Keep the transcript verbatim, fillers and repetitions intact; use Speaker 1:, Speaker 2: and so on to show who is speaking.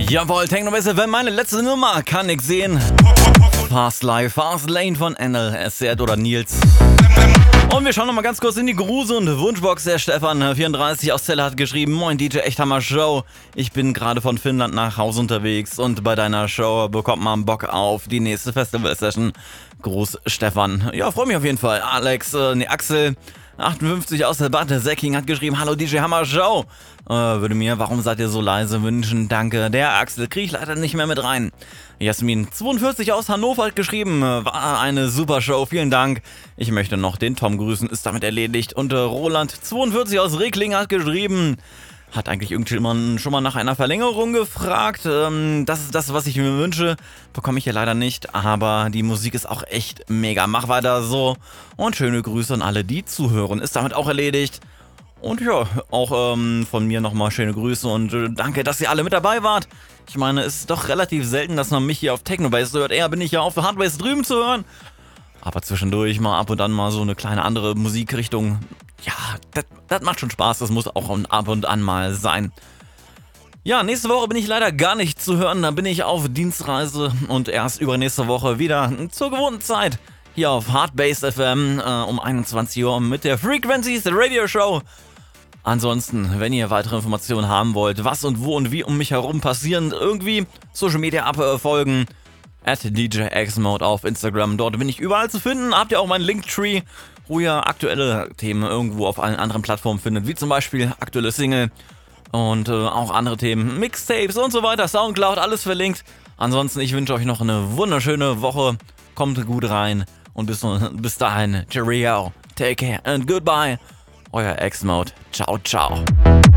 Speaker 1: Jawohl, Techno-Base, wenn meine letzte Nummer kann ich sehen. Fast Life, Fast Lane von Enel, Essert oder Nils. Und wir schauen nochmal ganz kurz in die Gruse- und Wunschbox. Der Stefan, vierunddreißig aus Celle, hat geschrieben: Moin D J, echt Hammer Show. Ich bin gerade von Finnland nach Hause unterwegs und bei deiner Show bekommt man Bock auf die nächste Festival-Session. Gruß Stefan. Ja, freue mich auf jeden Fall. Alex, äh, nee, Axel, achtundfünfzig aus der Bad Säcking hat geschrieben: Hallo D J, Hammer Show. Äh, würde mir, warum seid ihr so leise, wünschen. Danke. Der Axel kriege ich leider nicht mehr mit rein. Jasmin, zweiundvierzig aus Hannover, hat geschrieben: War eine super Show, vielen Dank. Ich möchte noch den Tom grüßen, ist damit erledigt. Und äh, Roland, zweiundvierzig aus Reckling, hat geschrieben: Hat eigentlich irgendjemand schon mal nach einer Verlängerung gefragt. Ähm, das ist das, was ich mir wünsche. Bekomme ich hier leider nicht, aber die Musik ist auch echt mega. Mach weiter so. Und schöne Grüße an alle, die zuhören. Ist damit auch erledigt. Und ja, auch ähm, von mir nochmal schöne Grüße und äh, danke, dass ihr alle mit dabei wart. Ich meine, es ist doch relativ selten, dass man mich hier auf Techno-Base hört. Eher bin ich ja auf Hardbase drüben zu hören. Aber zwischendurch mal ab und an mal so eine kleine andere Musikrichtung. Ja, das macht schon Spaß. Das muss auch ab und an mal sein. Ja, nächste Woche bin ich leider gar nicht zu hören. Da bin ich auf Dienstreise und erst übernächste Woche wieder zur gewohnten Zeit hier auf Hardbase F M äh, um einundzwanzig Uhr mit der Frequencies Radio Show. Ansonsten, wenn ihr weitere Informationen haben wollt, was und wo und wie um mich herum passieren, irgendwie Social Media abfolgen, at D J X-Mode auf Instagram, dort bin ich überall zu finden. Habt ihr auch meinen Linktree, wo ihr aktuelle Themen irgendwo auf allen anderen Plattformen findet, wie zum Beispiel aktuelle Single und äh, auch andere Themen, Mixtapes und so weiter, Soundcloud, alles verlinkt. Ansonsten, ich wünsche euch noch eine wunderschöne Woche, kommt gut rein und bis, bis dahin, cheerio, take care and goodbye. Euer X-Mode. Ciao, ciao.